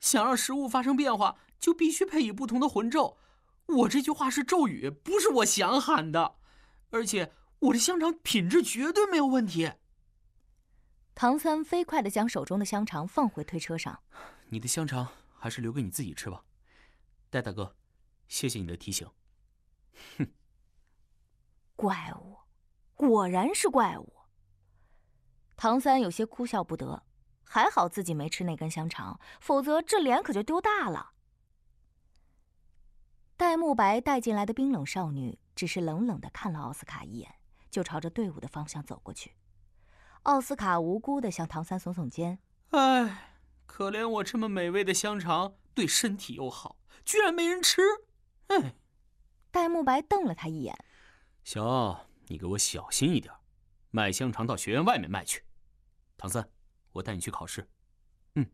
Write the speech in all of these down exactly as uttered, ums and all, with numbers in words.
想让食物发生变化，就必须配以不同的魂咒。我这句话是咒语，不是我想喊的。而且我的香肠品质绝对没有问题。 唐三飞快地将手中的香肠放回推车上。 你的香肠还是留给你自己吃吧。戴大哥，谢谢你的提醒。哼， 怪物，果然是怪物。唐三有些哭笑不得，还好自己没吃那根香肠，否则这脸可就丢大了。戴沐白带进来的冰冷少女只是冷冷地看了奥斯卡一眼，就朝着队伍的方向走过去。奥斯卡无辜地向唐三耸耸肩：“ 哎，可怜我这么美味的香肠，对身体又好，居然没人吃！哎。” 戴沐白瞪了他一眼：“ 小奥，你给我小心一点，卖香肠到学院外面卖去。唐三，我带你去考试。”嗯。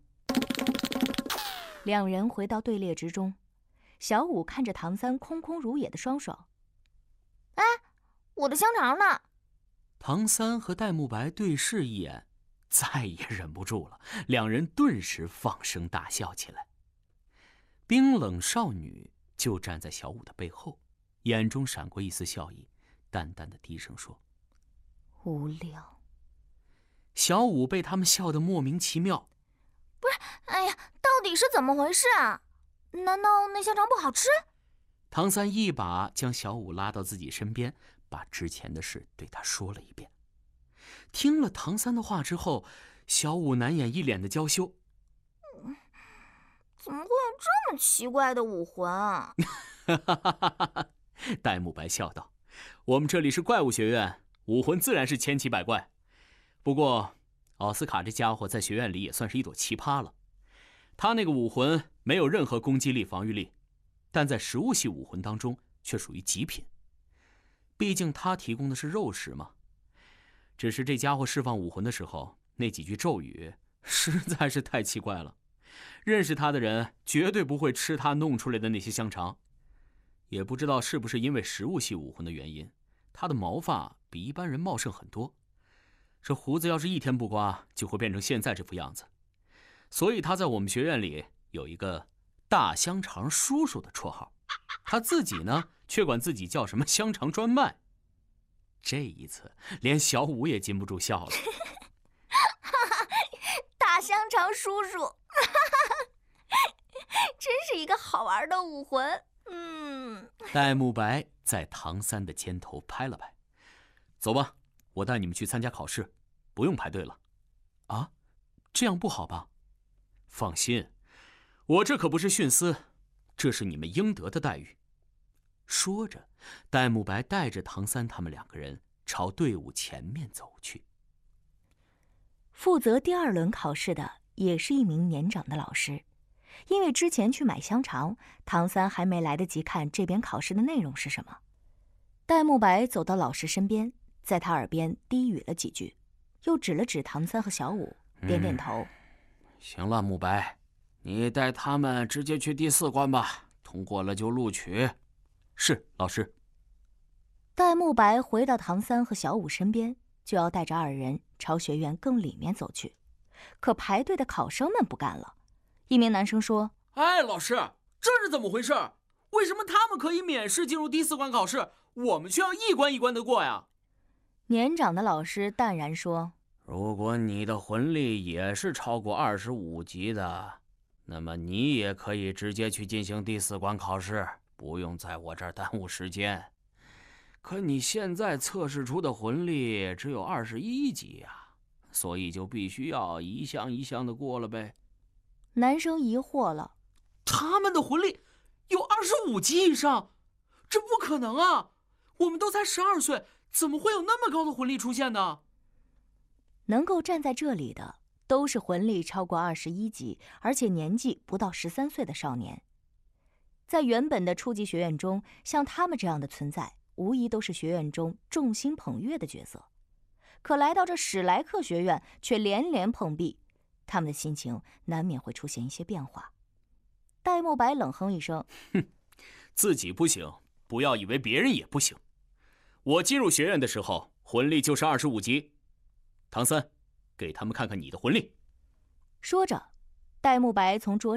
两人回到队列之中。小五看着唐三空空如也的双手：“ 哎，我的香肠呢？” 唐三和戴沐白对视一眼，再也忍不住了，两人顿时放声大笑起来。冰冷少女就站在小五的背后，眼中闪过一丝笑意，淡淡的低声说：“ 无聊。” 小五被他们笑得莫名其妙：“ 不是，哎呀，到底是怎么回事啊？难道那香肠不好吃？” 唐三一把将小五拉到自己身边，把之前的事对他说了一遍。听了唐三的话之后，小五难掩一脸的娇羞：“ 嗯，怎么会有这么奇怪的武魂啊？” 戴沐白笑道：“我们这里是怪物学院，武魂自然是千奇百怪。不过，奥斯卡这家伙在学院里也算是一朵奇葩了。他那个武魂没有任何攻击力、防御力，但在食物系武魂当中却属于极品。毕竟他提供的是肉食嘛。只是这家伙释放武魂的时候，那几句咒语实在是太奇怪了。认识他的人绝对不会吃他弄出来的那些香肠。也不知道是不是因为食物系武魂的原因，他的毛发比一般人茂盛很多。这胡子要是一天不刮，就会变成现在这副样子。所以他在我们学院里有一个大香肠叔叔的绰号，他自己呢却管自己叫什么香肠专卖。这一次连小五也禁不住笑了。 大香肠叔叔，真是一个好玩的武魂。嗯。 戴沐白在唐三的肩头拍了拍：“走吧，我带你们去参加考试，不用排队了。”啊，这样不好吧？放心，我这可不是徇私，这是你们应得的待遇。说着，戴沐白带着唐三他们两个人朝队伍前面走去。 负责第二轮考试的也是一名年长的老师，因为之前去买香肠，唐三还没来得及看这边考试的内容是什么。戴沐白走到老师身边，在他耳边低语了几句，又指了指唐三和小五，点点头。 嗯，行了，沐白，你带他们直接去第四关吧，通过了就录取。是，老师。 戴沐白回到唐三和小五身边，就要带着二人朝学院更里面走去。可排队的考生们不干了。一名男生说：“ 哎，老师，这是怎么回事？为什么他们可以免试进入第四关考试，我们却要一关一关的过呀？” 年长的老师淡然说：“ 如果你的魂力也是超过二十五级的，那么你也可以直接去进行第四关考试，不用在我这儿耽误时间。可你现在测试出的魂力只有二十一级呀，所以就必须要一项一项的过了呗。” 男生疑惑了：“ 他们的魂力有二十五级以上？这不可能啊！我们都才十二岁，怎么会有那么高的魂力出现呢？” 能够站在这里的都是魂力超过二十一级，而且年纪不到十三岁的少年。在原本的初级学院中，像他们这样的存在，无疑都是学院中众星捧月的角色。可来到这史莱克学院，却连连碰壁，他们的心情难免会出现一些变化。戴沐白冷哼一声：“ 哼，自己不行，不要以为别人也不行。我进入学院的时候，魂力就是二十五级。唐三，给他们看看你的魂力。” 说着，戴沐白从桌